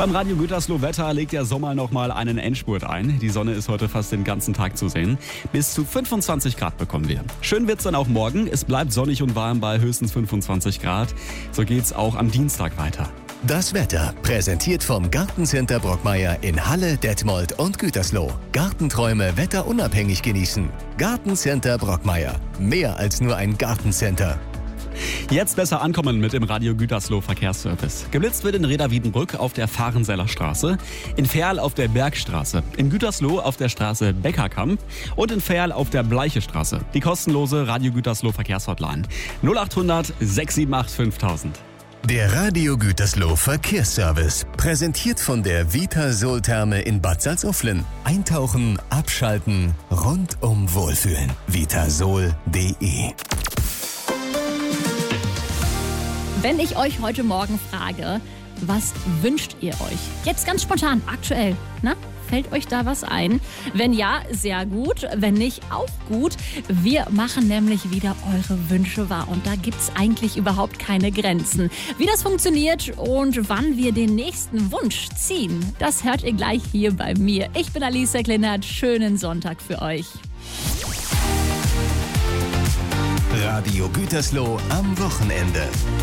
Beim Radio Gütersloh Wetter legt der Sommer nochmal einen Endspurt ein. Die Sonne ist heute fast den ganzen Tag zu sehen. Bis zu 25 Grad bekommen wir. Schön wird's dann auch morgen. Es bleibt sonnig und warm bei höchstens 25 Grad. So geht's auch am Dienstag weiter. Das Wetter präsentiert vom Gartencenter Brockmeier in Halle, Detmold und Gütersloh. Gartenträume wetterunabhängig genießen. Gartencenter Brockmeier. Mehr als nur ein Gartencenter. Jetzt besser ankommen mit dem Radio Gütersloh Verkehrsservice. Geblitzt wird in Reda-Wiedenbrück auf der Fahrenseller Straße, in Verl auf der Bergstraße, in Gütersloh auf der Straße Beckerkamp und in Verl auf der Bleiche Straße. Die kostenlose Radio Gütersloh Verkehrshotline 0800 678 5000. Der Radio Gütersloh Verkehrsservice, präsentiert von der Vitasol-Therme in Bad Salzuflen. Eintauchen, abschalten, rundum wohlfühlen. Vitasol.de. Wenn ich euch heute Morgen frage, was wünscht ihr euch? Jetzt ganz spontan, aktuell, na? Fällt euch da was ein? Wenn ja, sehr gut. Wenn nicht, auch gut. Wir machen nämlich wieder eure Wünsche wahr. Und da gibt's eigentlich überhaupt keine Grenzen. Wie das funktioniert und wann wir den nächsten Wunsch ziehen, das hört ihr gleich hier bei mir. Ich bin Alicia Klinert. Schönen Sonntag für euch. Radio Gütersloh am Wochenende.